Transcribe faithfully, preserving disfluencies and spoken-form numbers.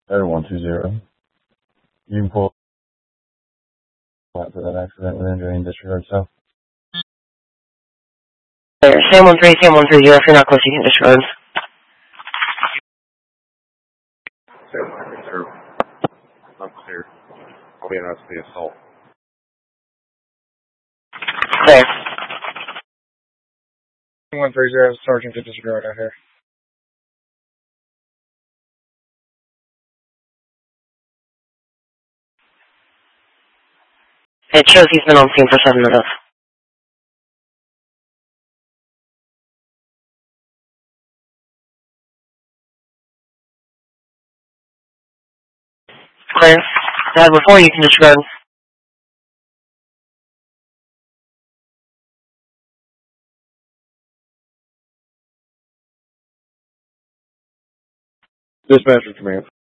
Air one two zero. You can pull out for that accident with injury and disregard south. There, Sam one three, Sam one three zero. If you're not close, you can disregard. Sam one three zero. I'm clear. I'll be announced the assault. There. one three zero, Sergeant to disregard out here. It shows he's been on scene for seven minutes. Clear. Dad, before you can disregard. Dispatcher command.